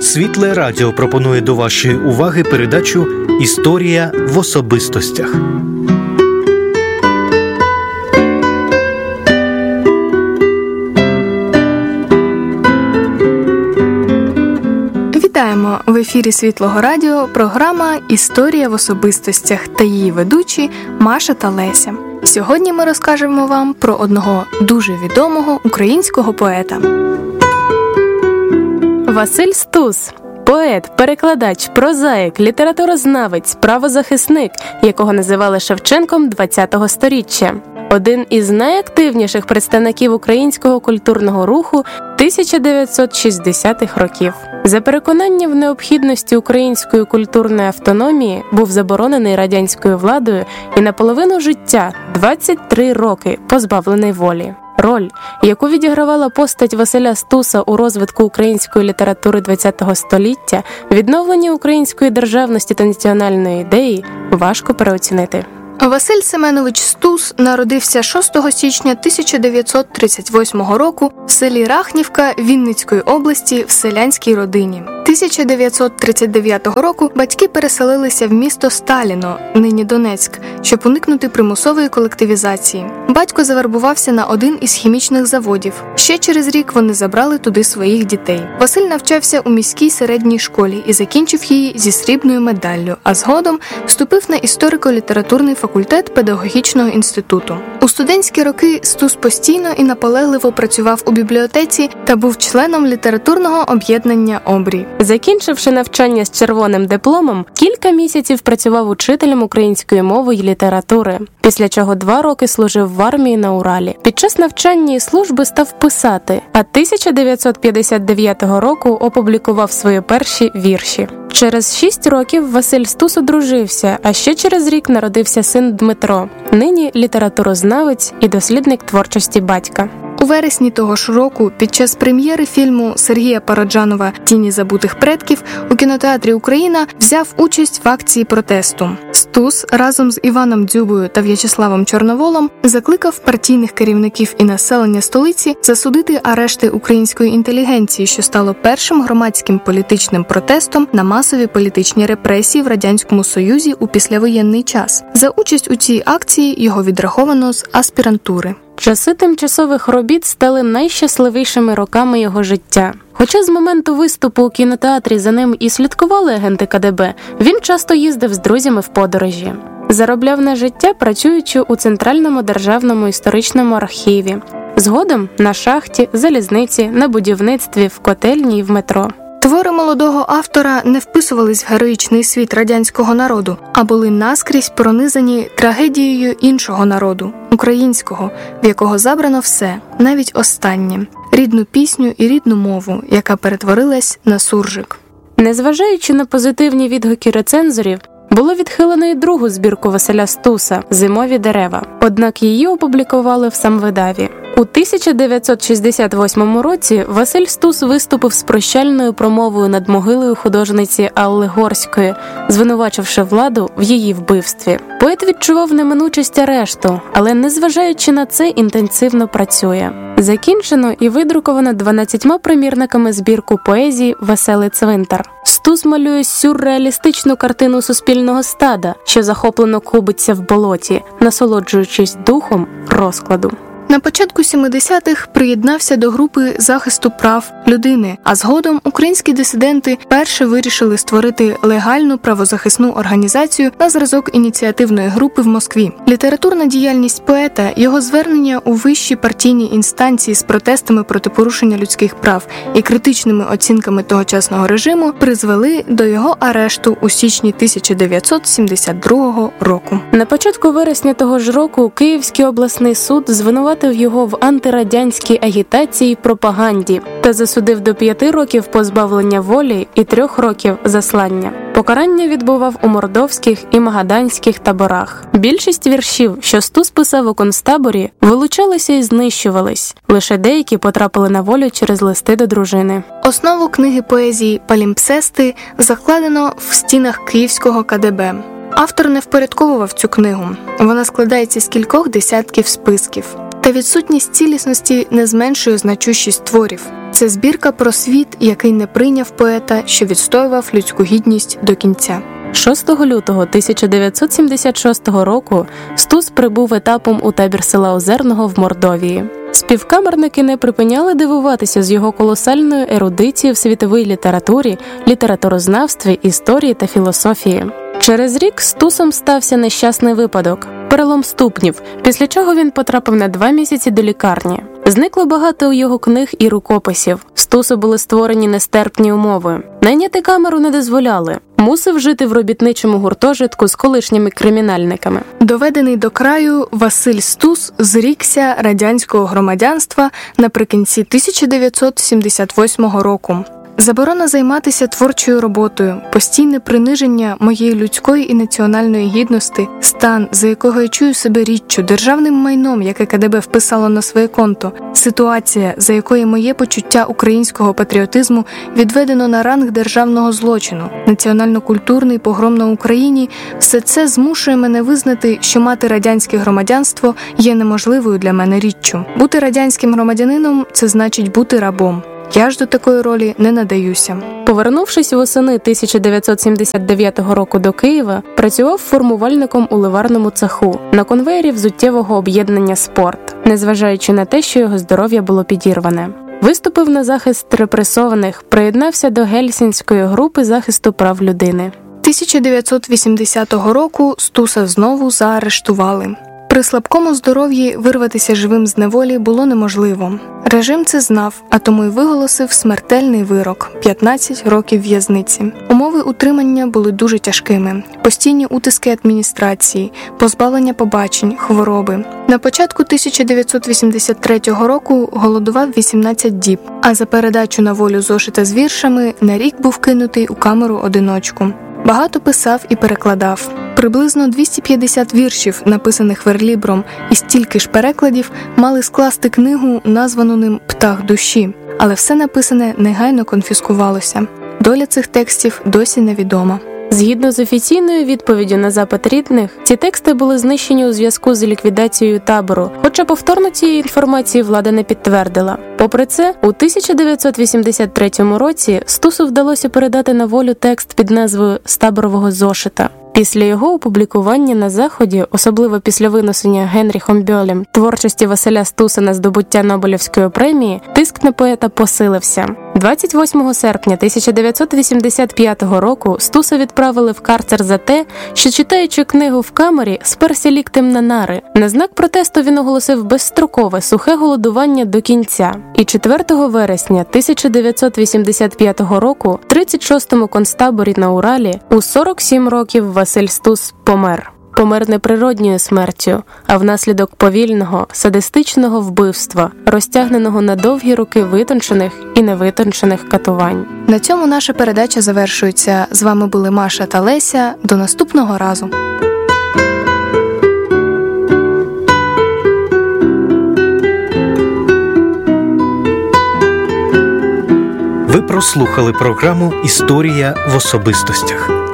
Світле Радіо пропонує до вашої уваги передачу «Історія в особистостях». Вітаємо! В ефірі Світлого Радіо програма «Історія в особистостях» та її ведучі Маша та Леся. Сьогодні ми розкажемо вам про одного дуже відомого українського поета. Василь Стус – поет, перекладач, прозаїк, літературознавець, правозахисник, якого називали Шевченком ХХ століття. Один із найактивніших представників українського культурного руху 1960-х років. За переконанням в необхідності української культурної автономії був заборонений радянською владою і наполовину життя, 23 роки, позбавлений волі. Роль, яку відігравала постать Василя Стуса у розвитку української літератури ХХ століття, відновленні української державності та національної ідеї, важко переоцінити. Василь Семенович Стус народився 6 січня 1938 року в селі Рахнівка Вінницької області в селянській родині. 1939 року батьки переселилися в місто Сталіно, нині Донецьк, щоб уникнути примусової колективізації. Батько завербувався на один із хімічних заводів. Ще через рік вони забрали туди своїх дітей. Василь навчався у міській середній школі і закінчив її зі срібною медаллю, а згодом вступив на історико-літературний факультет педагогічного інституту. У студентські роки Стус постійно і наполегливо працював у бібліотеці та був членом літературного об'єднання «Обрій». Закінчивши навчання з червоним дипломом, кілька місяців працював учителем української мови й літератури, після чого 2 роки служив в армії на Уралі. Під час навчання і служби став писати, а 1959 року опублікував свої перші вірші. Через 6 років Василь Стус одружився, а ще через рік народився син Дмитро, нині літературознавець і дослідник творчості батька. У вересні того ж року, під час прем'єри фільму Сергія Параджанова «Тіні забутих предків» у кінотеатрі «Україна» взяв участь в акції протесту. Стус разом з Іваном Дзюбою та В'ячеславом Чорноволом закликав партійних керівників і населення столиці засудити арешти української інтелігенції, що стало першим громадським політичним протестом на масові політичні репресії в Радянському Союзі у післявоєнний час. За участь у цій акції його відраховано з аспірантури. Часи тимчасових робіт стали найщасливішими роками його життя. Хоча з моменту виступу у кінотеатрі за ним і слідкували агенти КДБ, він часто їздив з друзями в подорожі. Заробляв на життя, працюючи у Центральному державному історичному архіві. Згодом на шахті, залізниці, на будівництві, в котельні і в метро. Твори молодого автора не вписувались в героїчний світ радянського народу, а були наскрізь пронизані трагедією іншого народу – українського, в якого забрано все, навіть останнє – рідну пісню і рідну мову, яка перетворилась на суржик. Незважаючи на позитивні відгуки рецензорів, було відхилено і другу збірку Василя Стуса «Зимові дерева», однак її опублікували в самвидаві. У 1968 році Василь Стус виступив з прощальною промовою над могилою художниці Алли Горської, звинувачивши владу в її вбивстві. Поет відчував неминучість арешту, але незважаючи на це інтенсивно працює. Закінчено і видруковано 12 примірниками збірку поезії «Веселий цвинтар». Стус малює сюрреалістичну картину суспільного стада, що захоплено кубиться в болоті, насолоджуючись духом розкладу. На початку 70-х приєднався до групи захисту прав людини, а згодом українські дисиденти перше вирішили створити легальну правозахисну організацію на зразок ініціативної групи в Москві. Літературна діяльність поета, його звернення у вищі партійні інстанції з протестами проти порушення людських прав і критичними оцінками тогочасного режиму призвели до його арешту у січні 1972 року. На початку вересня того ж року Київський обласний суд звинуватив його в антирадянській агітації й пропаганді та засудив до 5 років позбавлення волі і 3 років заслання. Покарання відбував у мордовських і магаданських таборах. Більшість віршів, що Стус писав у концтаборі, вилучалися і знищувались. Лише деякі потрапили на волю через листи до дружини. Основу книги поезії «Палімпсести» закладено в стінах Київського КДБ. Автор не впорядковував цю книгу. Вона складається з кількох десятків списків. Та відсутність цілісності не зменшує значущість творів. Це збірка про світ, який не прийняв поета, що відстоював людську гідність до кінця. 6 лютого 1976 року Стус прибув етапом у табір села Озерного в Мордовії. Співкамерники не припиняли дивуватися з його колосальною ерудицією в світовій літературі, літературознавстві, історії та філософії. Через рік з Стусом стався нещасний випадок – перелом ступнів, після чого він потрапив на 2 місяці до лікарні. Зникло багато його книг і рукописів. Стусу були створені нестерпні умови. Найняти камеру не дозволяли. Мусив жити в робітничому гуртожитку з колишніми кримінальниками. Доведений до краю, Василь Стус зрікся радянського громадянства наприкінці 1978 року. Заборона займатися творчою роботою, постійне приниження моєї людської і національної гідності, стан, за якого я чую себе річчю, державним майном, яке КДБ вписало на своє конто, ситуація, за якої моє почуття українського патріотизму відведено на ранг державного злочину, національно-культурний погром на Україні – все це змушує мене визнати, що мати радянське громадянство є неможливою для мене річчю. Бути радянським громадянином – це значить бути рабом. Я ж до такої ролі не надаюся. Повернувшись восени 1979 року до Києва, працював формувальником у ливарному цеху на конвеєрі взуттєвого об'єднання «Спорт», незважаючи на те, що його здоров'я було підірване. Виступив на захист репресованих, приєднався до Гельсінської групи захисту прав людини. 1980 року Стуса знову заарештували. При слабкому здоров'ї вирватися живим з неволі було неможливо. Режим це знав, а тому й виголосив смертельний вирок – 15 років в'язниці. Умови утримання були дуже тяжкими. Постійні утиски адміністрації, позбавлення побачень, хвороби. На початку 1983 року голодував 18 діб, а за передачу на волю зошита з віршами на рік був кинутий у камеру-одиночку. Багато писав і перекладав. Приблизно 250 віршів, написаних верлібром, і стільки ж перекладів мали скласти книгу, названу ним «Птах душі». Але все написане негайно конфіскувалося. Доля цих текстів досі невідома. Згідно з офіційною відповіддю на запит рідних, ці тексти були знищені у зв'язку з ліквідацією табору, хоча повторно цієї інформації влада не підтвердила. Попри це, у 1983 році Стусу вдалося передати на волю текст під назвою «З таборового зошита». Після його опублікування на Заході, особливо після винесення Генріхом Бьолем творчості Василя Стуса на здобуття Нобелівської премії, тиск на поета посилився. 28 серпня 1985 року Стуса відправили в карцер за те, що, читаючи книгу в камері, сперся ліктем на нари. На знак протесту він оголосив безстрокове сухе голодування до кінця. І 4 вересня 1985 року в 36-му концтаборі на Уралі у 47 років Василь Стус помер. Помер не природньою смертю, а внаслідок повільного, садистичного вбивства, розтягненого на довгі роки витончених і невитончених катувань. На цьому наша передача завершується. З вами були Маша та Леся. До наступного разу. Ви прослухали програму «Історія в особистостях».